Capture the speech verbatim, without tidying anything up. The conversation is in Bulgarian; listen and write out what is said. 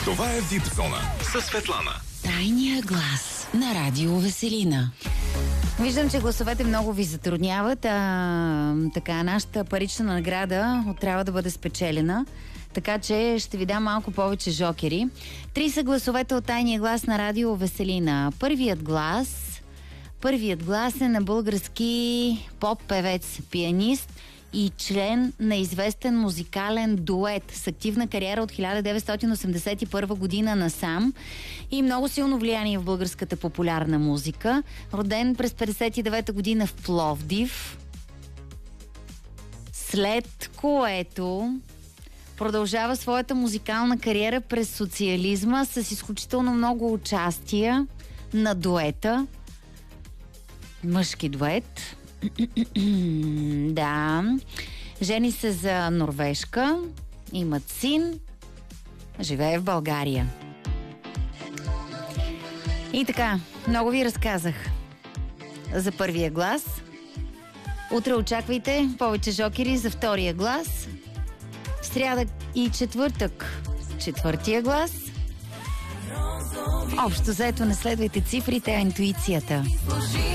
Това е Випзона със Светлана. Тайния глас на Радио Веселина. Виждам, че гласовете много ви затрудняват, а така нашата парична награда трябва да бъде спечелена. Така че ще ви дам малко повече жокери. Три са гласовете от Тайния глас на Радио Веселина. Първият глас, първият глас е на български поп-певец, пианист и член на известен музикален дует с активна кариера от хиляда деветстотин осемдесет и първа година насам и много силно влияние в българската популярна музика. Роден през петдесет и девета година в Пловдив, след което продължава своята музикална кариера през социализма с изключително много участия на дуета. Мъжки дует. Да. Жени се за норвежка. Имат син. Живее в България. И така, много ви разказах за първия глас. Утре очаквайте повече жокери за втория глас. В сряда и четвъртък четвъртия глас. Общо заето не следвайте цифрите, а интуицията.